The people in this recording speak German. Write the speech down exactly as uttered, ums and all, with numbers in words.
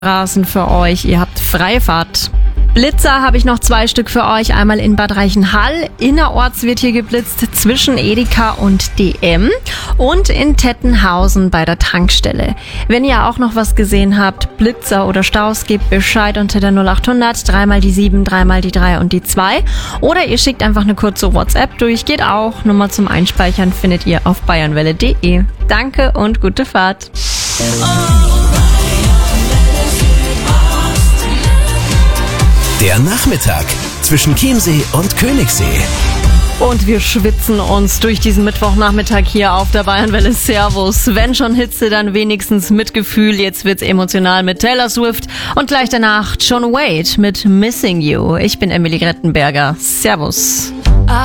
Rasen für euch. Ihr habt Freifahrt. Blitzer habe ich noch zwei Stück für euch. Einmal in Bad Reichenhall. Innerorts wird hier geblitzt zwischen Edeka und D M. Und in Tettenhausen bei der Tankstelle. Wenn ihr auch noch was gesehen habt, Blitzer oder Staus, gebt Bescheid unter der null acht hundert, dreimal die sieben, dreimal die drei und die zwei. Oder ihr schickt einfach eine kurze WhatsApp durch. Geht auch. Nummer zum Einspeichern findet ihr auf bayernwelle punkt de. Danke und gute Fahrt. Der Nachmittag zwischen Chiemsee und Königssee. Und wir schwitzen uns durch diesen Mittwochnachmittag hier auf der Bayernwelle. Servus. Wenn schon Hitze, dann wenigstens mit Gefühl. Jetzt wird's emotional mit Taylor Swift und gleich danach John Wade mit Missing You. Ich bin Emily Grettenberger. Servus.